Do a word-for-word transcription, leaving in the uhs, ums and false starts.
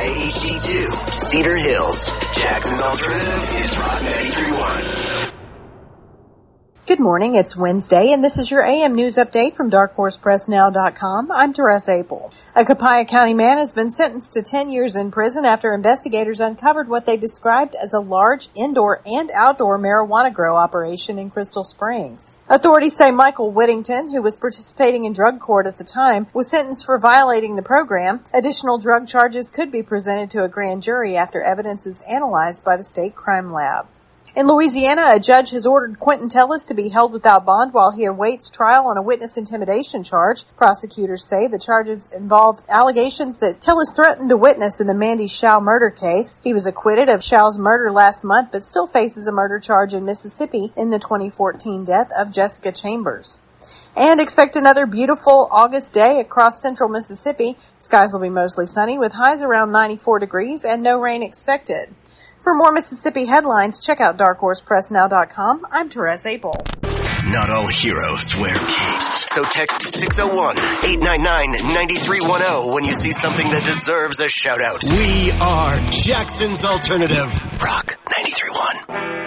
A H D two, Cedar Hills. Jackson's Alternative is Rock ninety-three point one. Good morning, it's Wednesday, and this is your A M News Update from dark horse press now dot com. I'm Teresa Apel. A Copiah County man has been sentenced to ten years in prison after investigators uncovered what they described as a large indoor and outdoor marijuana grow operation in Crystal Springs. Authorities say Michael Whittington, who was participating in drug court at the time, was sentenced for violating the program. Additional drug charges could be presented to a grand jury after evidence is analyzed by the state crime lab. In Louisiana, a judge has ordered Quentin Tellis to be held without bond while he awaits trial on a witness intimidation charge. Prosecutors say the charges involve allegations that Tellis threatened a witness in the Mandy Shao murder case. He was acquitted of Shao's murder last month, but still faces a murder charge in Mississippi in the twenty fourteen death of Jessica Chambers. And expect another beautiful August day across central Mississippi. Skies will be mostly sunny with highs around ninety-four degrees and no rain expected. For more Mississippi headlines, check out dark horse press now dot com. I'm Teresa Apel. Not all heroes wear capes. So text six oh one, eight nine nine, nine three one oh when you see something that deserves a shout out. We are Jackson's Alternative. Rock ninety-three point one.